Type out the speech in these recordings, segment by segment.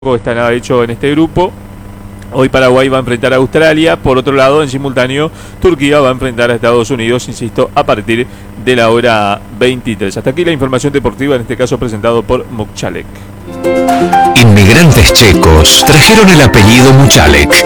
está nada hecho en este grupo. Hoy Paraguay va a enfrentar a Australia. Por otro lado, en simultáneo, Turquía va a enfrentar a Estados Unidos, insisto, a partir de la hora 23. Hasta aquí la información deportiva, en este caso presentado por Muchalek. Inmigrantes checos trajeron el apellido Muchalek.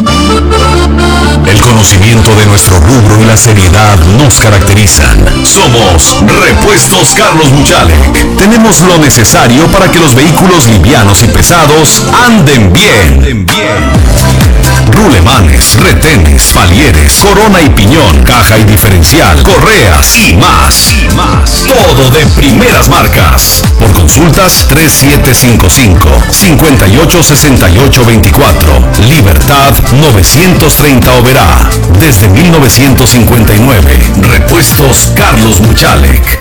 El conocimiento de nuestro rubro y la seriedad nos caracterizan. Somos Repuestos Carlos Muchalek. Tenemos lo necesario para que los vehículos livianos y pesados anden bien. Rulemanes, retenes, palieres, corona y piñón, caja y diferencial, correas y más. Todo de primeras marcas. Por consultas 3755-586824. Libertad 930 Oberá. Desde 1959. Repuestos Carlos Muchalek.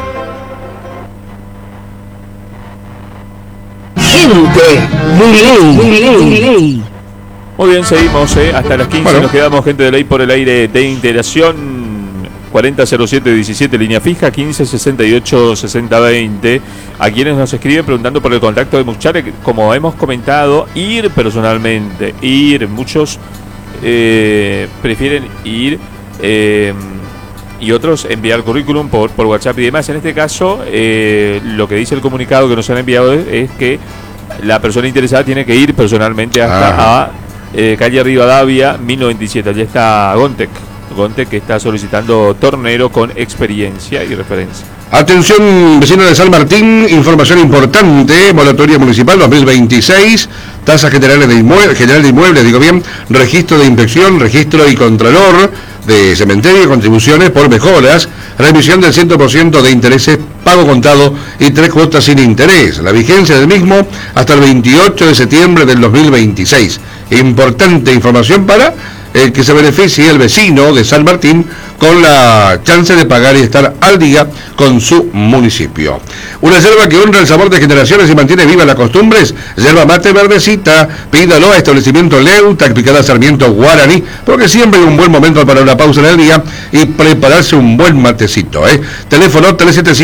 Gente de ley. Muy bien, seguimos hasta las 15. Bueno. Nos quedamos, gente de ley, por el aire de integración. 400717, línea fija, 15686020. A quienes nos escriben preguntando por el contacto de Muchalek, como hemos comentado, ir personalmente. Muchos prefieren ir y otros enviar currículum por WhatsApp y demás. En este caso, lo que dice el comunicado que nos han enviado es que la persona interesada tiene que ir personalmente hasta calle Rivadavia 1097. Allí está Gontec, que está solicitando tornero con experiencia y referencia. Atención, vecinos de San Martín, información importante: moratoria municipal 2026, tasas generales de inmuebles, registro de inspección, registro y contralor de cementerio y contribuciones por mejoras, remisión del 100% de intereses, pago contado y 3 cuotas sin interés. La vigencia del mismo hasta el 28 de septiembre del 2026. Importante información para que se beneficie el vecino de San Martín con la chance de pagar y estar al día con su municipio. Una yerba que honra el sabor de generaciones y mantiene vivas las costumbres. Yerba mate verdecita. Pídalo a Establecimiento Leuta, Picada Sarmiento Guaraní, porque siempre hay un buen momento para una pausa en el día y prepararse un buen matecito. Teléfono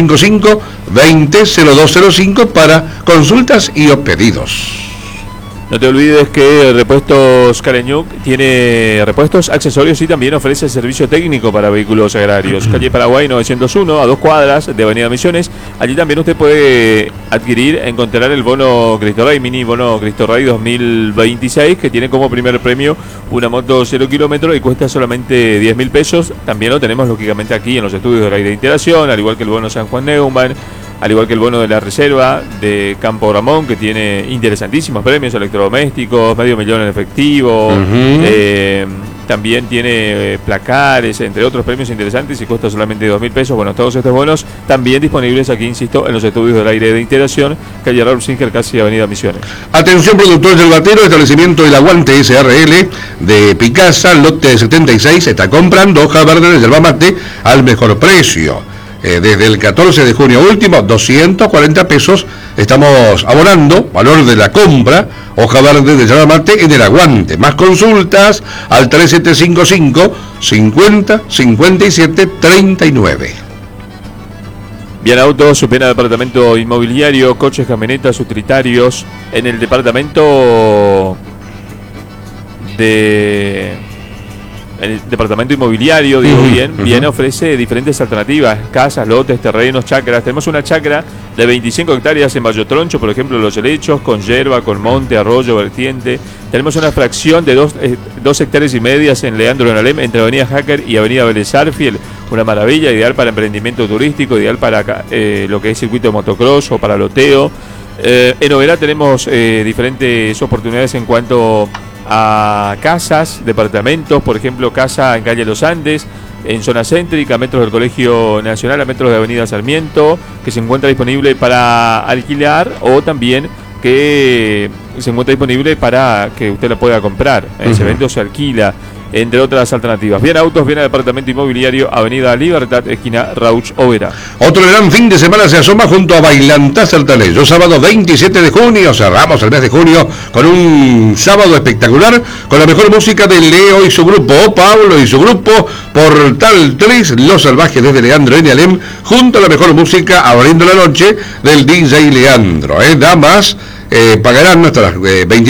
3755-200205 para consultas y pedidos. No te olvides que Repuestos Careñuc tiene repuestos, accesorios y también ofrece servicio técnico para vehículos agrarios. Calle Paraguay 901, a 2 cuadras de Avenida Misiones. Allí también usted puede encontrar el bono Cristo Rey, mini bono Cristo Rey 2026, que tiene como primer premio una moto 0 kilómetros y cuesta solamente 10.000 pesos. También lo tenemos lógicamente aquí en los estudios de la de integración, al igual que el bono San Juan Neumann, al igual que el bono de la reserva de Campo Ramón, que tiene interesantísimos premios, electrodomésticos, $500,000 en efectivo, también tiene placares, entre otros premios interesantes, y cuesta solamente 2.000 pesos. Bueno, todos estos bonos también disponibles aquí, insisto, en los estudios del aire de integración, calle Raúl Singer, casi Avenida Misiones. Atención, productores del Batero, establecimiento El Aguante SRL de Picasa, lote 76, está comprando hoja verde de yerba mate al mejor precio. Desde el 14 de junio último, 240 pesos estamos abonando, valor de la compra, hoja verde de yerba mate en El Aguante. Más consultas al 3755-50-57-39. Bien Autos, su pena de departamento inmobiliario, coches, camionetas, utilitarios, en el departamento inmobiliario, bien, ofrece diferentes alternativas: casas, lotes, terrenos, chacras. Tenemos una chacra de 25 hectáreas en Valle Troncho, por ejemplo, Los Helechos, con yerba, con monte, arroyo, vertiente. Tenemos una fracción de 2 hectáreas y medias en Leandro en Alem, entre Avenida Hacker y Avenida Vélez Arfiel. Una maravilla, ideal para emprendimiento turístico, ideal para lo que es circuito de motocross o para loteo. En Oberá tenemos diferentes oportunidades en cuanto a casas, departamentos, por ejemplo, casa en calle Los Andes, en zona céntrica, metros del Colegio Nacional, a metros de Avenida Sarmiento, que se encuentra disponible para alquilar, o también que se encuentra disponible para que usted la pueda comprar. Ese evento se alquila, entre otras alternativas. Bien Autos, bien a departamento inmobiliario, Avenida Libertad, esquina Rauch Oberá. Otro gran fin de semana se asoma junto a Bailantá Sertanejo. Sábado 27 de junio, cerramos el mes de junio con un sábado espectacular, con la mejor música de Leo y su grupo, Pablo y su grupo, Portal 3, Los Salvajes desde Leandro en Alem, junto a la mejor música abriendo la noche del DJ Leandro. Damas, pagarán hasta las 20